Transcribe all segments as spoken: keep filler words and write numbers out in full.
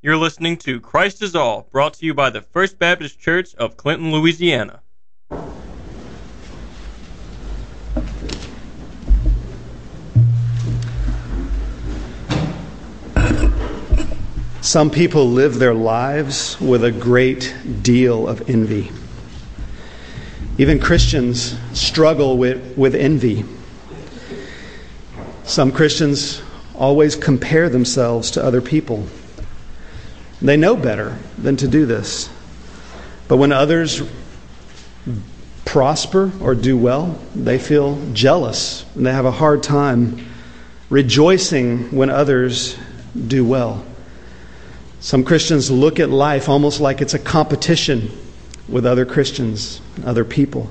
You're listening to Christ is All, brought to you by the First Baptist Church of Clinton, Louisiana. Some people live their lives with a great deal of envy. Even Christians struggle with, with envy. Some Christians always compare themselves to other people. They know better than to do this. But when others prosper or do well, they feel jealous and they have a hard time rejoicing when others do well. Some Christians look at life almost like it's a competition with other Christians, other people.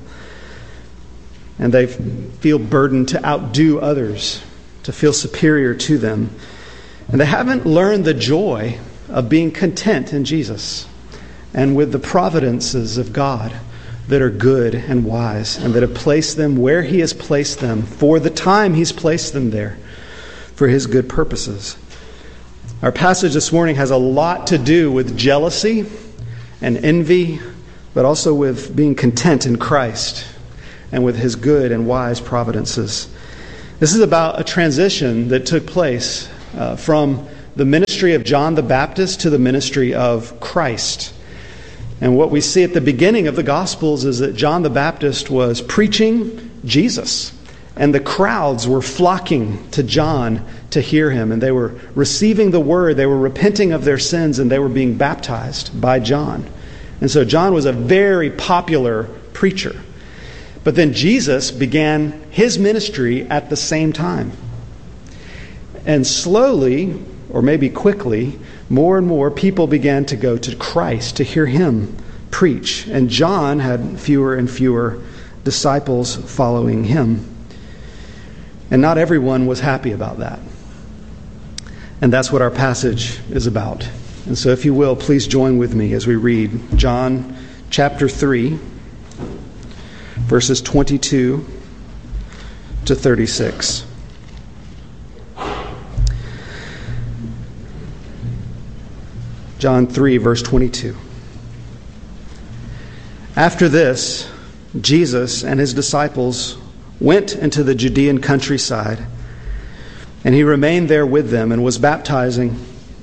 And they feel burdened to outdo others, to feel superior to them. And they haven't learned the joy of being content in Jesus and with the providences of God that are good and wise and that have placed them where He has placed them for the time He's placed them there for His good purposes. Our passage this morning has a lot to do with jealousy and envy, but also with being content in Christ and with His good and wise providences. This is about a transition that took place uh, from the ministry of John the Baptist to the ministry of Christ. And what we see at the beginning of the Gospels is that John the Baptist was preaching Jesus. And the crowds were flocking to John to hear him. And they were receiving the word. They were repenting of their sins. And they were being baptized by John. And so John was a very popular preacher. But then Jesus began His ministry at the same time. And slowly, or maybe quickly, more and more people began to go to Christ to hear Him preach. And John had fewer and fewer disciples following him. And not everyone was happy about that. And that's what our passage is about. And so if you will, please join with me as we read John chapter three, verses twenty-two to thirty-six. John three, verse twenty-two. After this, Jesus and His disciples went into the Judean countryside, and He remained there with them and was baptizing.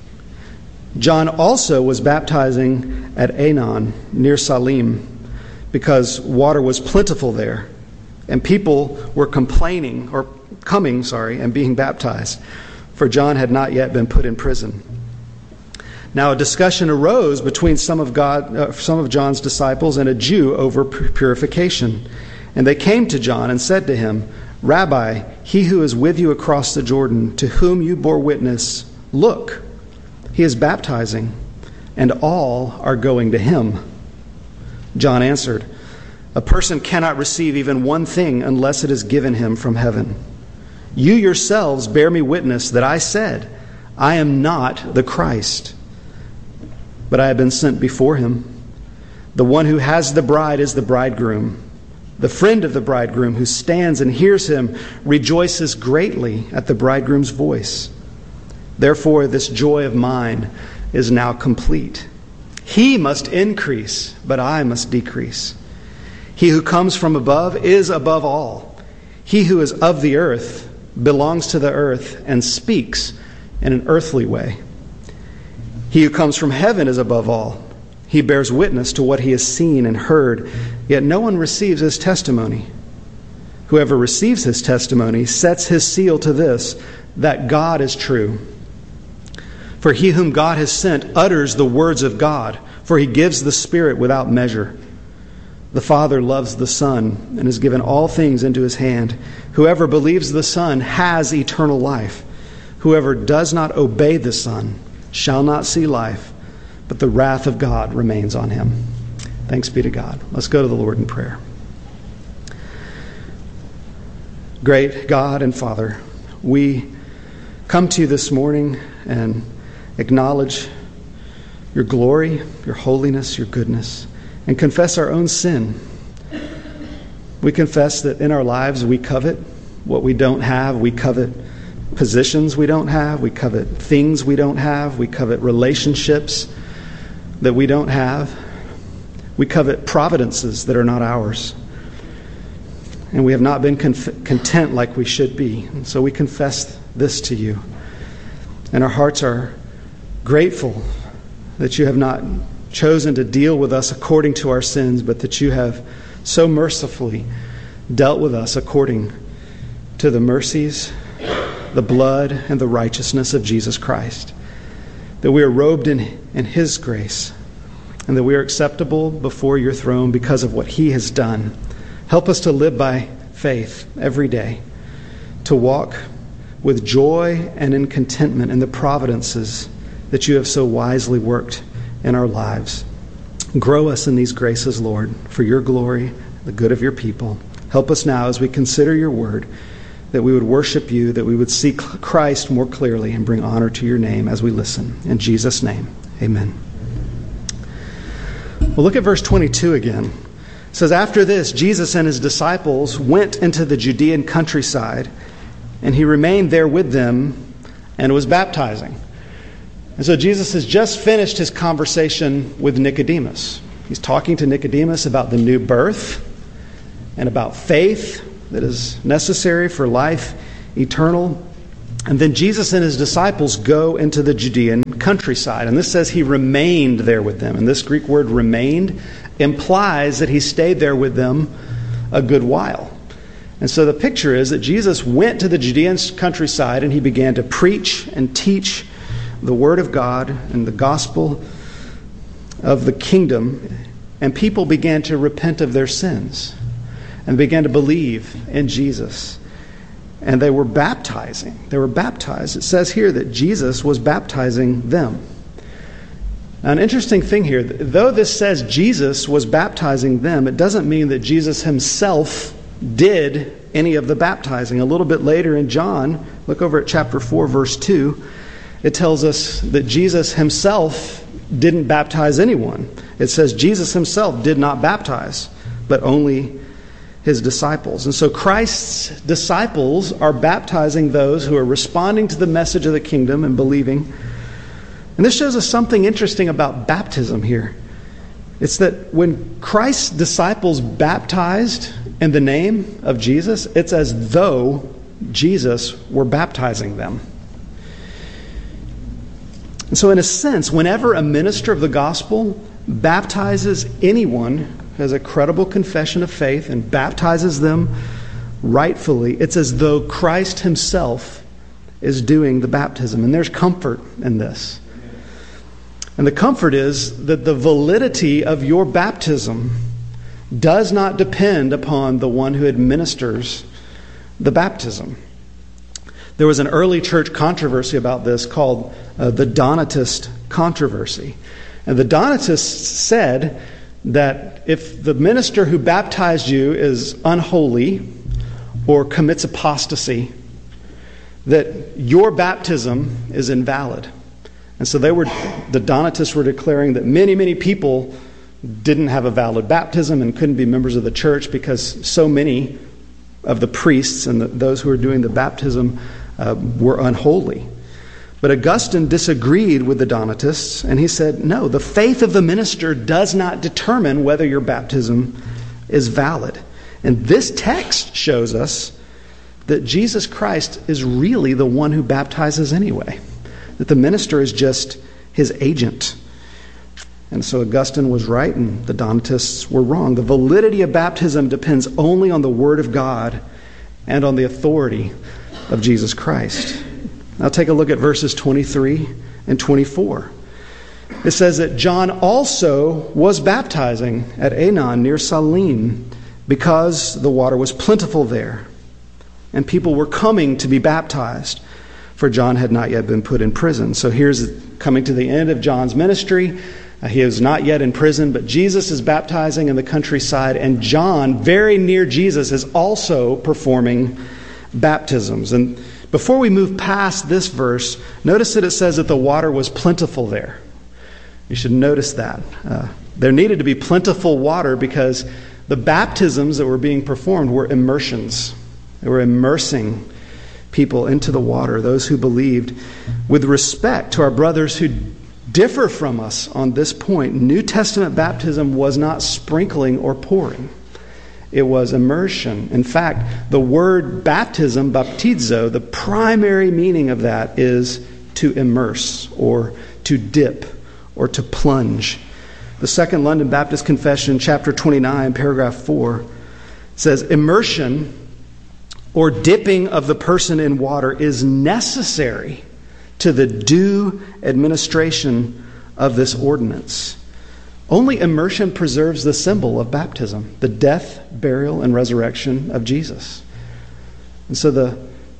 John also was baptizing at Aenon near Salim, because water was plentiful there, and people were complaining, or coming, sorry, and being baptized, for John had not yet been put in prison. Now a discussion arose between some of God, uh, some of John's disciples and a Jew over purification. And they came to John and said to him, "Rabbi, he who is with you across the Jordan, to whom you bore witness, look, he is baptizing, and all are going to him." John answered, "A person cannot receive even one thing unless it is given him from heaven. You yourselves bear me witness that I said, I am not the Christ, but I have been sent before him. The one who has the bride is the bridegroom. The friend of the bridegroom who stands and hears him rejoices greatly at the bridegroom's voice. Therefore, this joy of mine is now complete. He must increase, but I must decrease. He who comes from above is above all. He who is of the earth belongs to the earth and speaks in an earthly way. He who comes from heaven is above all. He bears witness to what he has seen and heard, yet no one receives his testimony. Whoever receives his testimony sets his seal to this, that God is true. For he whom God has sent utters the words of God, for he gives the Spirit without measure. The Father loves the Son and has given all things into his hand. Whoever believes the Son has eternal life. Whoever does not obey the Son shall not see life, but the wrath of God remains on him. Thanks be to God. Let's go to the Lord in prayer. Great God and Father, we come to you this morning and acknowledge your glory, your holiness, your goodness, and confess our own sin. We confess that in our lives we covet what we don't have, we covet positions we don't have. We covet things we don't have. We covet relationships that we don't have. We covet providences that are not ours. And we have not been conf- content like we should be. And so we confess this to you. And our hearts are grateful that you have not chosen to deal with us according to our sins, but that you have so mercifully dealt with us according to the mercies, the blood, and the righteousness of Jesus Christ. That we are robed in, in His grace, and that we are acceptable before your throne because of what He has done. Help us to live by faith every day, to walk with joy and in contentment in the providences that you have so wisely worked in our lives. Grow us in these graces, Lord, for your glory, the good of your people. Help us now as we consider your word, that we would worship you, that we would see Christ more clearly and bring honor to your name as we listen. In Jesus' name, amen. Well, look at verse twenty-two again. It says, after this, Jesus and his disciples went into the Judean countryside, and he remained there with them and was baptizing. And so Jesus has just finished his conversation with Nicodemus. He's talking to Nicodemus about the new birth and about faith that is necessary for life eternal. And then Jesus and his disciples go into the Judean countryside. And this says he remained there with them. And this Greek word remained implies that he stayed there with them a good while. And so the picture is that Jesus went to the Judean countryside and he began to preach and teach the Word of God and the gospel of the kingdom. And people began to repent of their sins and began to believe in Jesus. And they were baptizing. They were baptized. It says here that Jesus was baptizing them. Now, an interesting thing here, though this says Jesus was baptizing them, it doesn't mean that Jesus himself did any of the baptizing. A little bit later in John, look over at chapter four, verse two, it tells us that Jesus himself didn't baptize anyone. It says Jesus himself did not baptize, but only his disciples. And so Christ's disciples are baptizing those who are responding to the message of the kingdom and believing. And this shows us something interesting about baptism here. It's that when Christ's disciples baptized in the name of Jesus, it's as though Jesus were baptizing them. And so in a sense, whenever a minister of the gospel baptizes anyone who has a credible confession of faith and baptizes them rightfully, it's as though Christ himself is doing the baptism. And there's comfort in this. And the comfort is that the validity of your baptism does not depend upon the one who administers the baptism. There was an early church controversy about this called uh, the Donatist controversy. And the Donatists said that if the minister who baptized you is unholy or commits apostasy, that your baptism is invalid. And so they were, the Donatists were declaring that many, many people didn't have a valid baptism and couldn't be members of the church because so many of the priests and the, those who were doing the baptism uh, were unholy. But Augustine disagreed with the Donatists, and he said, no, the faith of the minister does not determine whether your baptism is valid. And this text shows us that Jesus Christ is really the one who baptizes anyway. That the minister is just his agent. And so Augustine was right and the Donatists were wrong. The validity of baptism depends only on the Word of God and on the authority of Jesus Christ. Now take a look at verses twenty-three and twenty-four. It says that John also was baptizing at Aenon near Salim because the water was plentiful there and people were coming to be baptized, for John had not yet been put in prison. So here's coming to the end of John's ministry. Uh, he is not yet in prison, but Jesus is baptizing in the countryside, and John, very near Jesus, is also performing baptisms. And before we move past this verse, notice that it says that the water was plentiful there. You should notice that. Uh, there needed to be plentiful water because the baptisms that were being performed were immersions. They were immersing people into the water, those who believed, with respect to our brothers who differ from us on this point. New Testament baptism was not sprinkling or pouring. It was immersion. In fact, the word baptism, baptizo, the primary meaning of that is to immerse or to dip or to plunge. The Second London Baptist Confession, chapter twenty-nine, paragraph four, says, immersion or dipping of the person in water is necessary to the due administration of this ordinance. Only immersion preserves the symbol of baptism, the death, burial, and resurrection of Jesus. And so the,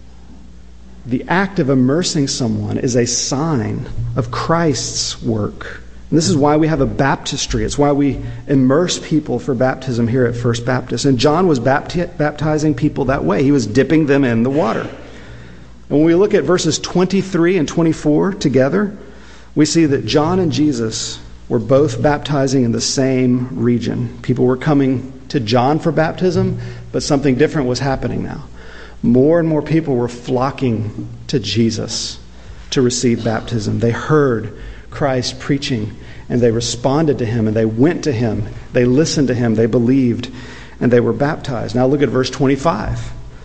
the act of immersing someone is a sign of Christ's work. And this is why we have a baptistry. It's why we immerse people for baptism here at First Baptist. And John was bapti- baptizing people that way. He was dipping them in the water. And when we look at verses twenty-three and twenty-four together, we see that John and Jesus were both baptizing in the same region. People were coming to John for baptism, but something different was happening now. More and more people were flocking to Jesus to receive baptism. They heard Christ preaching, and they responded to him, and they went to him. They listened to him. They believed, and they were baptized. Now look at verse twenty-five.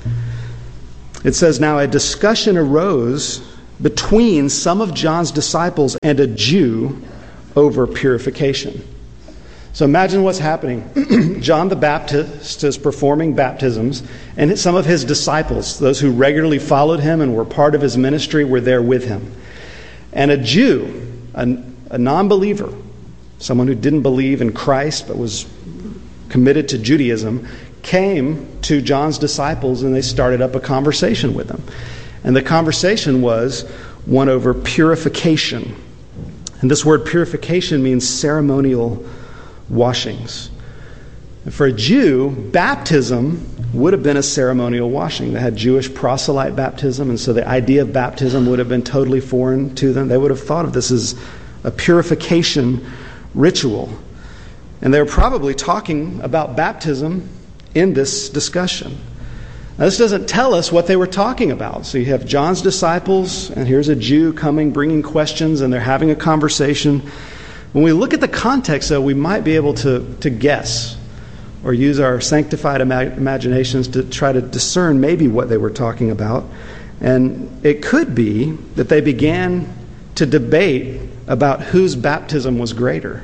It says, now a discussion arose between some of John's disciples and a Jew over purification. So imagine what's happening. John the Baptist is performing baptisms, and some of his disciples, those who regularly followed him and were part of his ministry, were there with him. And a Jew, a, a non-believer, someone who didn't believe in Christ but was committed to Judaism, came to John's disciples, and they started up a conversation with them. And the conversation was one over purification. And this word purification means ceremonial washings. And for a Jew, baptism would have been a ceremonial washing. They had Jewish proselyte baptism, and so the idea of baptism would have been totally foreign to them. They would have thought of this as a purification ritual. And they were probably talking about baptism in this discussion. Now, this doesn't tell us what they were talking about. So you have John's disciples, and here's a Jew coming, bringing questions, and they're having a conversation. When we look at the context, though, we might be able to, to guess or use our sanctified ima- imaginations to try to discern maybe what they were talking about. And it could be that they began to debate about whose baptism was greater.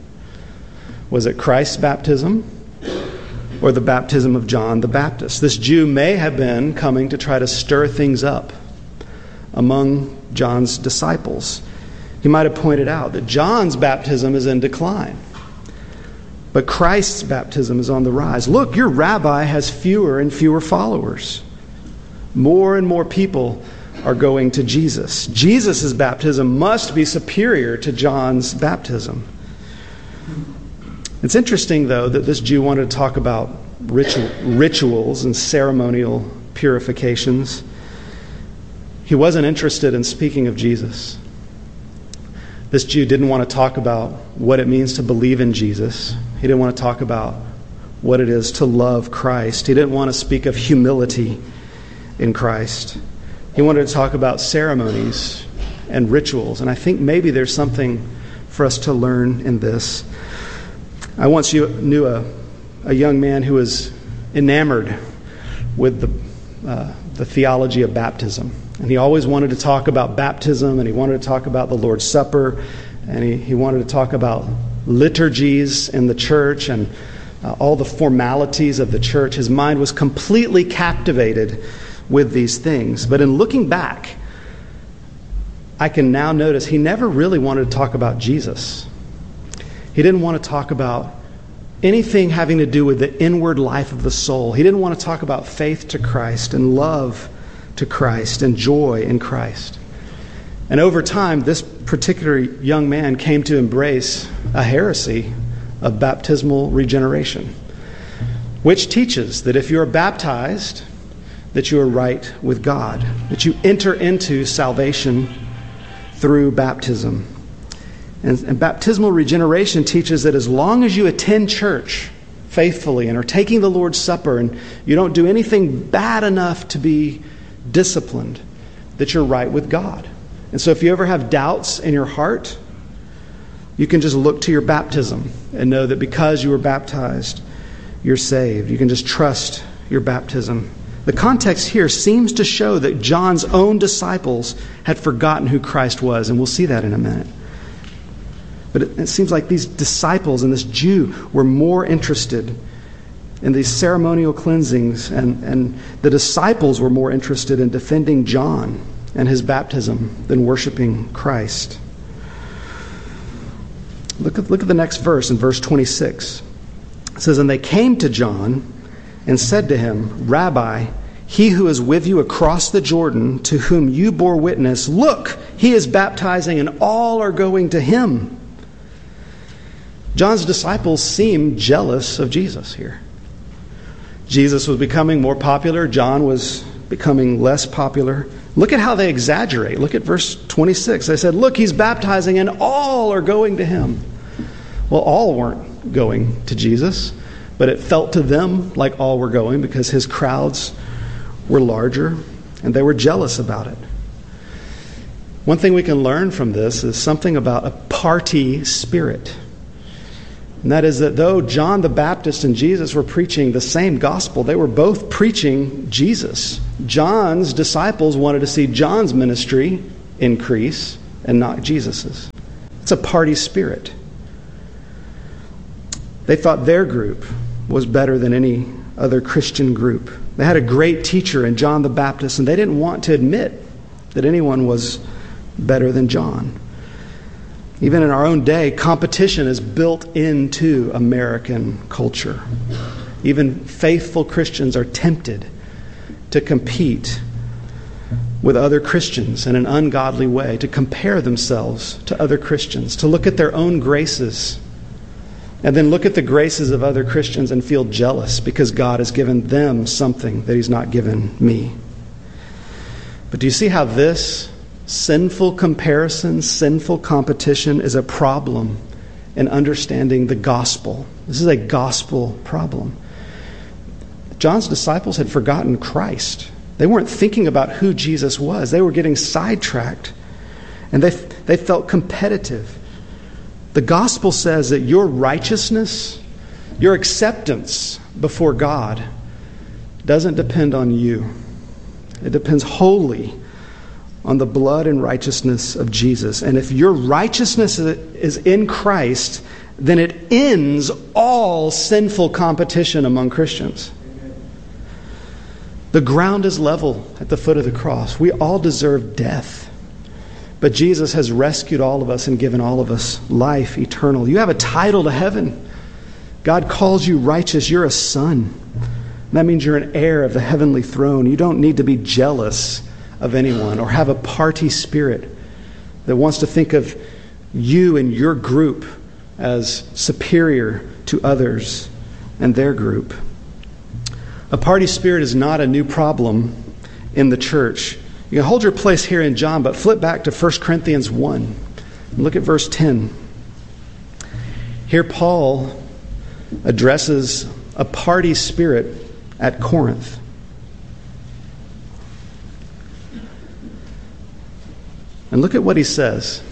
Was it Christ's baptism or the baptism of John the Baptist? This Jew may have been coming to try to stir things up among John's disciples. He might have pointed out that John's baptism is in decline, but Christ's baptism is on the rise. Look, your rabbi has fewer and fewer followers. More and more people are going to Jesus. Jesus' baptism must be superior to John's baptism. It's interesting, though, that this Jew wanted to talk about ritual, rituals and ceremonial purifications. He wasn't interested in speaking of Jesus. This Jew didn't want to talk about what it means to believe in Jesus. He didn't want to talk about what it is to love Christ. He didn't want to speak of humility in Christ. He wanted to talk about ceremonies and rituals. And I think maybe there's something for us to learn in this. I once knew a, a young man who was enamored with the, uh, the theology of baptism. And he always wanted to talk about baptism, and he wanted to talk about the Lord's Supper, and he, he wanted to talk about liturgies in the church and uh, all the formalities of the church. His mind was completely captivated with these things. But in looking back, I can now notice he never really wanted to talk about Jesus. He didn't want to talk about anything having to do with the inward life of the soul. He didn't want to talk about faith to Christ and love to Christ and joy in Christ. And over time, this particular young man came to embrace a heresy of baptismal regeneration, which teaches that if you are baptized, that you are right with God, that you enter into salvation through baptism. And, and baptismal regeneration teaches that as long as you attend church faithfully and are taking the Lord's Supper and you don't do anything bad enough to be disciplined, that you're right with God. And so if you ever have doubts in your heart, you can just look to your baptism and know that because you were baptized, you're saved. You can just trust your baptism. The context here seems to show that John's own disciples had forgotten who Christ was, and we'll see that in a minute. But it, it seems like these disciples and this Jew were more interested in these ceremonial cleansings, and, and the disciples were more interested in defending John and his baptism than worshiping Christ. Look at, look at the next verse in verse twenty-six. It says, "And they came to John and said to him, 'Rabbi, he who is with you across the Jordan, to whom you bore witness, look, he is baptizing and all are going to him.'" John's disciples seem jealous of Jesus here. Jesus was becoming more popular. John was becoming less popular. Look at how they exaggerate. Look at verse twenty-six. They said, "Look, he's baptizing and all are going to him." Well, all weren't going to Jesus, but it felt to them like all were going because his crowds were larger and they were jealous about it. One thing we can learn from this is something about a party spirit. And that is that though John the Baptist and Jesus were preaching the same gospel, they were both preaching Jesus. John's disciples wanted to see John's ministry increase and not Jesus's. It's a party spirit. They thought their group was better than any other Christian group. They had a great teacher in John the Baptist, and they didn't want to admit that anyone was better than John. Even in our own day, competition is built into American culture. Even faithful Christians are tempted to compete with other Christians in an ungodly way, to compare themselves to other Christians, to look at their own graces and then look at the graces of other Christians and feel jealous because God has given them something that He's not given me. But do you see how this sinful comparison, sinful competition is a problem in understanding the gospel? This is a gospel problem. John's disciples had forgotten Christ. They weren't thinking about who Jesus was. They were getting sidetracked, and they they felt competitive. The gospel says that your righteousness, your acceptance before God, doesn't depend on you. It depends wholly on the blood and righteousness of Jesus. And if your righteousness is in Christ, then it ends all sinful competition among Christians. The ground is level at the foot of the cross. We all deserve death. But Jesus has rescued all of us and given all of us life eternal. You have a title to heaven. God calls you righteous. You're a son. That means you're an heir of the heavenly throne. You don't need to be jealous of anyone or have a party spirit that wants to think of you and your group as superior to others and their group. A party spirit is not a new problem in the church. You can hold your place here in John, but flip back to First Corinthians one. Look at verse ten. Here Paul addresses a party spirit at Corinth. And look at what he says.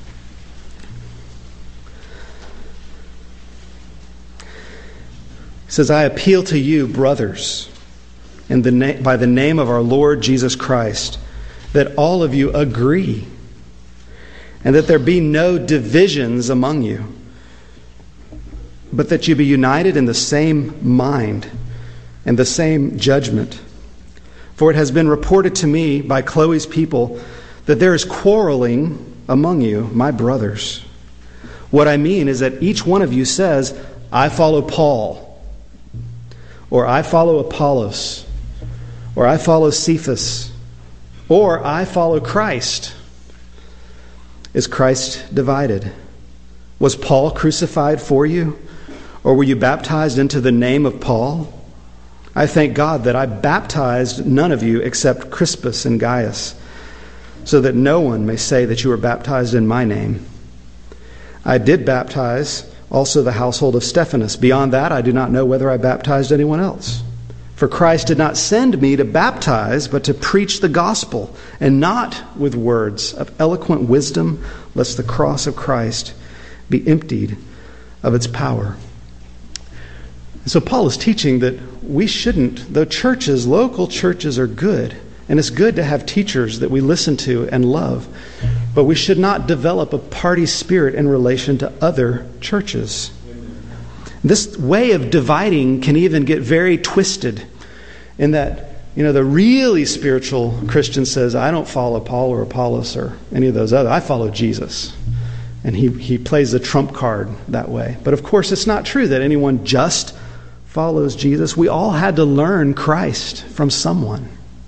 He says, "I appeal to you, brothers, in the na- by the name of our Lord Jesus Christ, that all of you agree, and that there be no divisions among you, but that you be united in the same mind and the same judgment. For it has been reported to me by Chloe's people that there is quarreling among you, my brothers. What I mean is that each one of you says, 'I follow Paul,' or 'I follow Apollos,' or 'I follow Cephas,' or 'I follow Christ.' Is Christ divided? Was Paul crucified for you? Or were you baptized into the name of Paul? I thank God that I baptized none of you except Crispus and Gaius, so that no one may say that you were baptized in my name. I did baptize also the household of Stephanas. Beyond that, I do not know whether I baptized anyone else. For Christ did not send me to baptize, but to preach the gospel, and not with words of eloquent wisdom, lest the cross of Christ be emptied of its power. So Paul is teaching that we shouldn't, though churches, local churches are good, and it's good to have teachers that we listen to and love, but we should not develop a party spirit in relation to other churches. This way of dividing can even get very twisted in that, you know, the really spiritual Christian says, I don't follow Paul or Apollos or any of those other. I follow Jesus. And he, he plays the trump card that way. But of course, it's not true that anyone just follows Jesus. We all had to learn Christ from someone.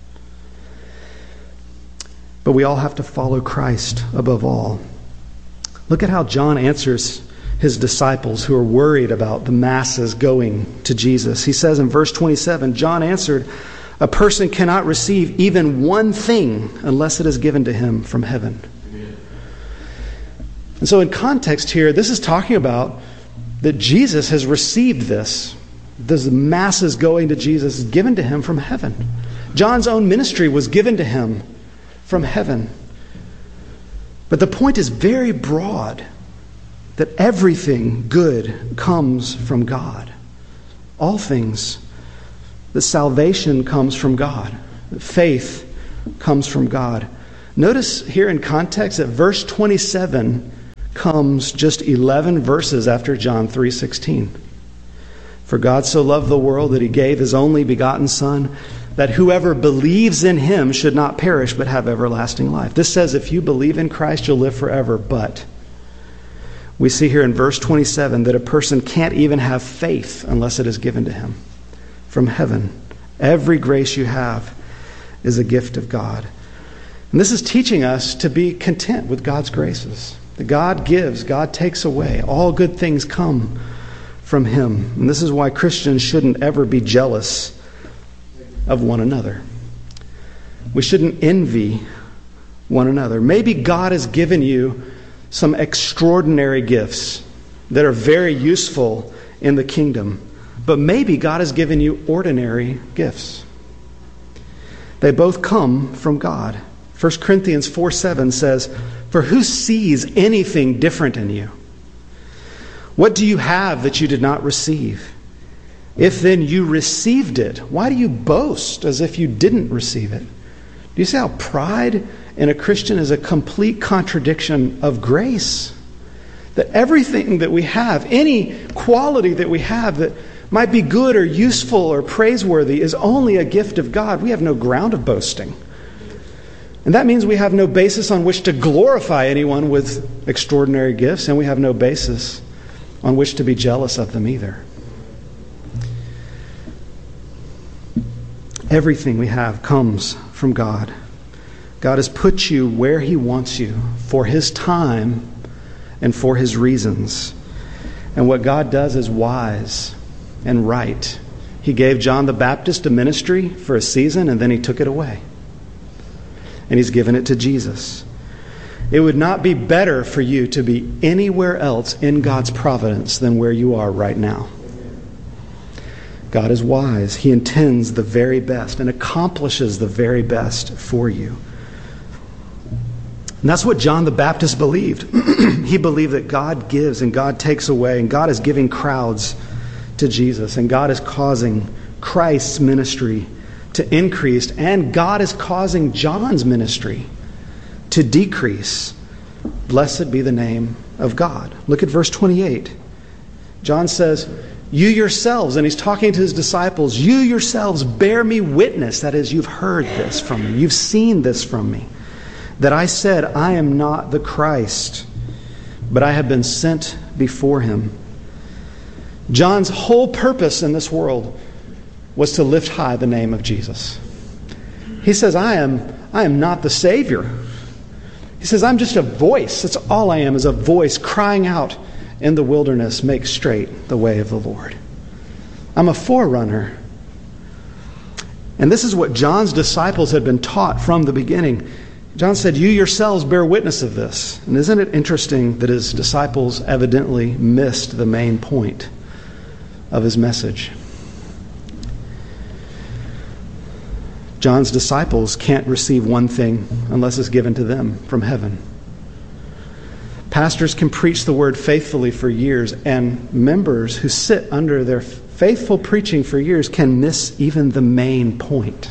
But we all have to follow Christ above all. Look at how John answers his disciples who are worried about the masses going to Jesus. He says in verse twenty-seven, John answered, a person cannot receive even one thing unless it is given to him from heaven. Amen. And so in context here, this is talking about that Jesus has received this. This masses going to Jesus is given to him from heaven. John's own ministry was given to him from heaven. But the point is very broad. That everything good comes from God. All things. That salvation comes from God. That faith comes from God. Notice here in context that verse twenty-seven comes just eleven verses after John three sixteen. For God so loved the world that he gave his only begotten Son, that whoever believes in him should not perish but have everlasting life. This says if you believe in Christ, you'll live forever, but we see here in verse twenty-seven that a person can't even have faith unless it is given to him from heaven. Every grace you have is a gift of God. And this is teaching us to be content with God's graces. That God gives, God takes away. All good things come from him. And this is why Christians shouldn't ever be jealous of one another. We shouldn't envy one another. Maybe God has given you some extraordinary gifts that are very useful in the kingdom. But maybe God has given you ordinary gifts. They both come from God. First Corinthians four seven says, for who sees anything different in you? What do you have that you did not receive? If then you received it, why do you boast as if you didn't receive it? Do you see how pride in a Christian is a complete contradiction of grace? That everything that we have, any quality that we have that might be good or useful or praiseworthy is only a gift of God. We have no ground of boasting. And that means we have no basis on which to glorify anyone with extraordinary gifts, and we have no basis on which to be jealous of them either. Everything we have comes from God. God has put you where he wants you for his time and for his reasons. And what God does is wise and right. He gave John the Baptist a ministry for a season, and then he took it away. And he's given it to Jesus. It would not be better for you to be anywhere else in God's providence than where you are right now. God is wise. He intends the very best and accomplishes the very best for you. And that's what John the Baptist believed. He believed that God gives and God takes away, and God is giving crowds to Jesus, and God is causing Christ's ministry to increase, and God is causing John's ministry to decrease. Blessed be the name of God. Look at verse twenty-eight. John says, you yourselves, and he's talking to his disciples, you yourselves bear me witness. That is, you've heard this from me. You've seen this from me. That I said, I am not the Christ, but I have been sent before him. John's whole purpose in this world was to lift high the name of Jesus. He says, I am, I am not the Savior. He says, I'm just a voice. That's all I am, is a voice crying out in the wilderness, make straight the way of the Lord. I'm a forerunner. And this is what John's disciples had been taught from the beginning. John said, you yourselves bear witness of this. And isn't it interesting that his disciples evidently missed the main point of his message? John's disciples can't receive one thing unless it's given to them from heaven. Pastors can preach the word faithfully for years, and members who sit under their faithful preaching for years can miss even the main point.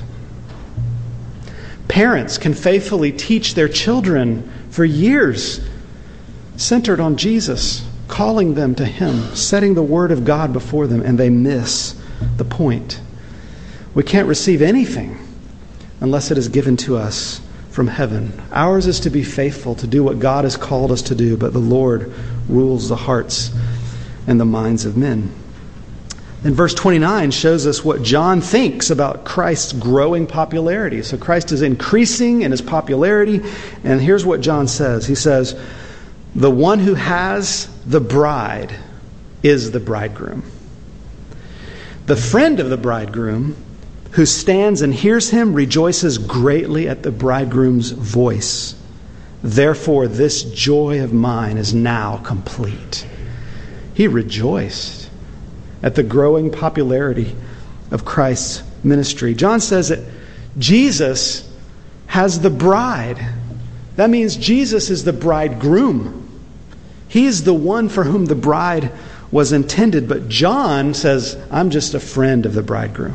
Parents can faithfully teach their children for years, centered on Jesus, calling them to Him, setting the Word of God before them, and they miss the point. We can't receive anything unless it is given to us from heaven. Ours is to be faithful, to do what God has called us to do, but the Lord rules the hearts and the minds of men. And verse twenty-nine shows us what John thinks about Christ's growing popularity. So Christ is increasing in His popularity, and here's what John says. He says, "The one who has the bride is the bridegroom. The friend of the bridegroom who stands and hears him rejoices greatly at the bridegroom's voice. Therefore, this joy of mine is now complete." He rejoiced at the growing popularity of Christ's ministry. John says that Jesus has the bride. That means Jesus is the bridegroom. He is the one for whom the bride was intended. But John says, I'm just a friend of the bridegroom.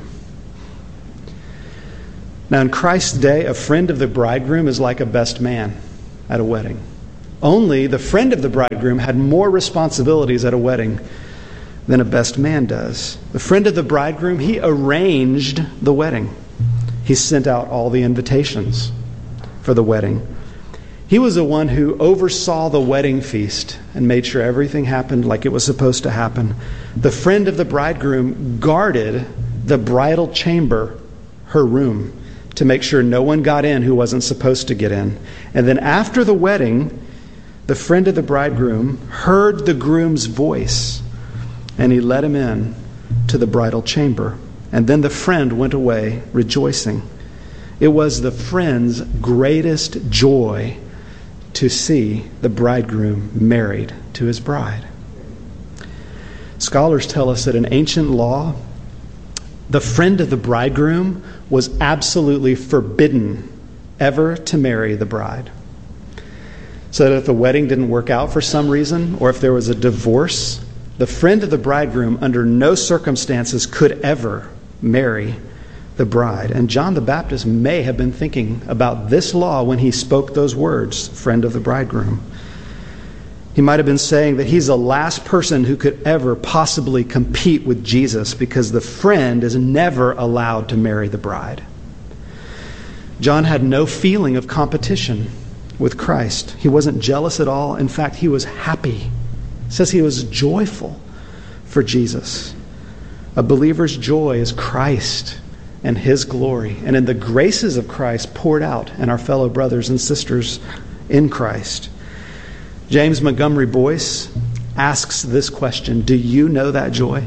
Now, in Christ's day, a friend of the bridegroom is like a best man at a wedding. Only the friend of the bridegroom had more responsibilities at a wedding than a best man does. The friend of the bridegroom, he arranged the wedding. He sent out all the invitations for the wedding. He was the one who oversaw the wedding feast and made sure everything happened like it was supposed to happen. The friend of the bridegroom guarded the bridal chamber, her room, to make sure no one got in who wasn't supposed to get in. And then after the wedding, the friend of the bridegroom heard the groom's voice, and he let him in to the bridal chamber. And then the friend went away rejoicing. It was the friend's greatest joy to see the bridegroom married to his bride. Scholars tell us that in ancient law, the friend of the bridegroom was absolutely forbidden ever to marry the bride. So that if the wedding didn't work out for some reason, or if there was a divorce, the friend of the bridegroom under no circumstances could ever marry the bride. And John the Baptist may have been thinking about this law when he spoke those words, friend of the bridegroom. He might have been saying that he's the last person who could ever possibly compete with Jesus because the friend is never allowed to marry the bride. John had no feeling of competition with Christ. He wasn't jealous at all. In fact, he was happy. It says he was joyful for Jesus. A believer's joy is Christ and His glory, and in the graces of Christ poured out in our fellow brothers and sisters in Christ. James Montgomery Boyce asks this question: do you know that joy?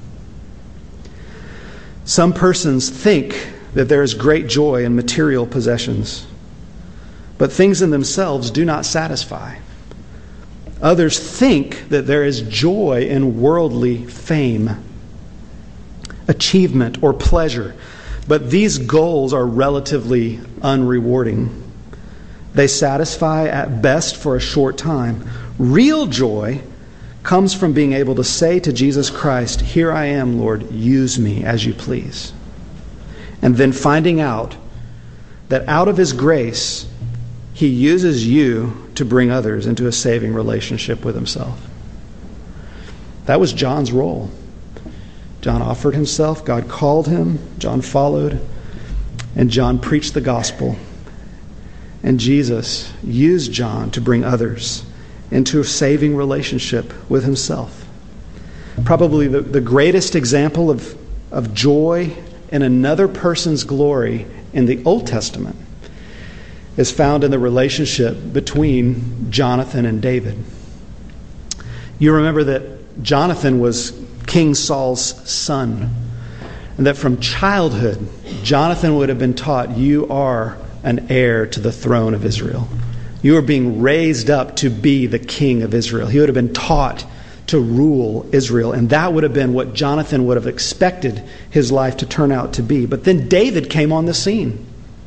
Some persons think that there is great joy in material possessions, but things in themselves do not satisfy. Others think that there is joy in worldly fame, achievement, or pleasure, but these goals are relatively unrewarding. They satisfy at best for a short time. Real joy comes from being able to say to Jesus Christ, "Here I am, Lord, use me as you please." And then finding out that out of His grace, He uses you to bring others into a saving relationship with Himself. That was John's role. John offered himself, God called him, John followed, and John preached the gospel. And Jesus used John to bring others into a saving relationship with Himself. Probably the, the greatest example of, of joy in another person's glory in the Old Testament is found in the relationship between Jonathan and David. You remember that Jonathan was King Saul's son, and that from childhood, Jonathan would have been taught, you are an heir to the throne of Israel. You are being raised up to be the king of Israel. He would have been taught to rule Israel. And that would have been what Jonathan would have expected his life to turn out to be. But then David came on the scene.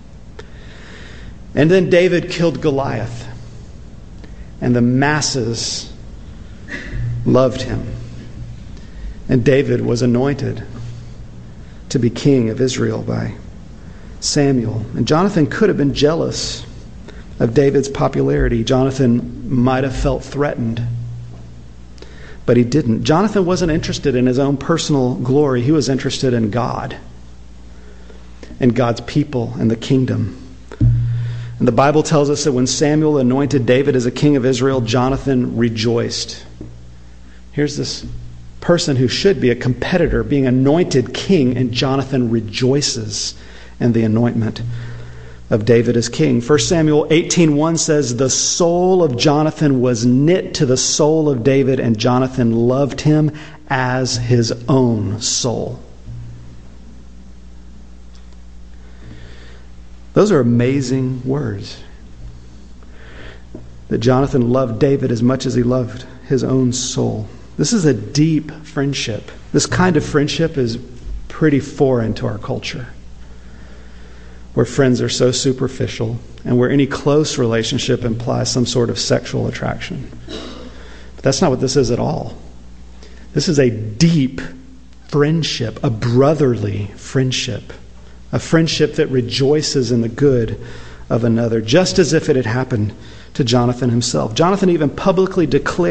And then David killed Goliath. And the masses loved him. And David was anointed to be king of Israel by Samuel. And Jonathan could have been jealous of David's popularity. Jonathan might have felt threatened, but he didn't. Jonathan wasn't interested in his own personal glory. He was interested in God and God's people and the kingdom. And the Bible tells us that when Samuel anointed David as a king of Israel, Jonathan rejoiced. Here's this person who should be a competitor being anointed king, and Jonathan rejoices in the anointment of David as king. First Samuel eighteen one says, "The soul of Jonathan was knit to the soul of David, and Jonathan loved him as his own soul." Those are amazing words. That Jonathan loved David as much as he loved his own soul. This is a deep friendship. This kind of friendship is pretty foreign to our culture, where friends are so superficial and where any close relationship implies some sort of sexual attraction. But that's not what this is at all. This is a deep friendship, a brotherly friendship, a friendship that rejoices in the good of another, just as if it had happened to Jonathan himself. Jonathan even publicly declared